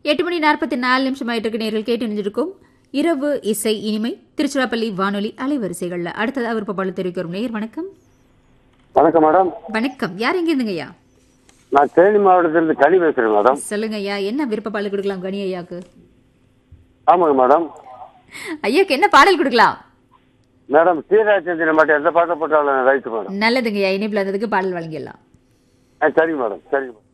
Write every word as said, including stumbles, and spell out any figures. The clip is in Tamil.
எட்டு மணி நாற்பத்தி நாலு நிமிஷம் ஆயிட்டு நேரில் கேட்டு நினைஞ்சிருக்கும் இரவு இசை இனிமை திருச்சிராப்பள்ளி வானொலி அலைவரிசைகள்ல அடுத்ததாக விருப்பப்பாடு தெரிவிக்கிறோம். நேயர் வணக்கம். வணக்கம் மேடம். வணக்கம். யார் எங்க இருந்துங்க ஐயா? நான் தேனி மாவட்டத்திலிருந்து கனி பேசுறேன் மேடம். சொல்லுங்க ஐயா, என்ன விருப்பப்பாடு கொடுக்கலாம் கனி ஐயாக்கு? ஆமாங்க மேடம். ஐயாக்கு என்ன பாடல் கொடுக்கலாம் மேடம்? சீராச்சந்திரன் மட்டும் எந்த பாட்டை போட்டாலும் ரைட்டு மேடம். நல்லதுங்க ஐயா, இணைப்பில் இருந்ததுக்கு பாடல் வழங்கிடலாம். சரிங்க மேடம், சரிங்க மேடம்.